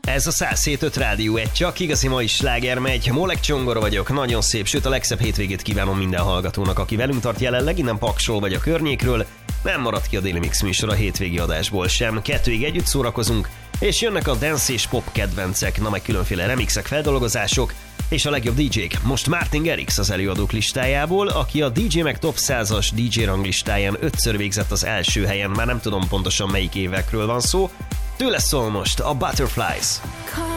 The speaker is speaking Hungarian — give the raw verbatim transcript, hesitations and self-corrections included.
Ez a száz hét öt Rádió egy, csak igazi mai sláger megy. Molek Csongor vagyok, nagyon szép, sőt a legszebb hétvégét kívánom minden hallgatónak, aki velünk tart jelenleg, innen Paksol vagy a környékről. Nem marad ki a Daily Mix műsor a hétvégi adásból sem. Kettőig együtt szórakozunk, és jönnek a dance és pop kedvencek, na meg különféle remixek, feldolgozások, és a legjobb dé jék. Most Martin Garrix az előadók listájából, aki a dé jé Mag Top százas dé jé ranglistáján ötször végzett az első helyen, már nem tudom pontosan melyik évekről van szó. Tőle szól most a Butterflies.